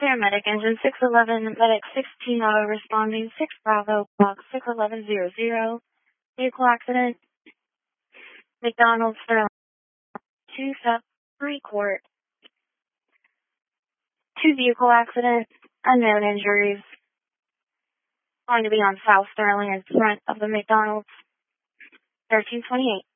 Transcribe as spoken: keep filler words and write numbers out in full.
Paramedic engine six eleven, medic sixteen auto responding, six Bravo, clock six eleven zero zero. Vehicle accident. McDonald's Sterling. two South three Court. Two vehicle accident. Unknown injuries. Going to be on South Sterling in front of the McDonald's. thirteen twenty-eight.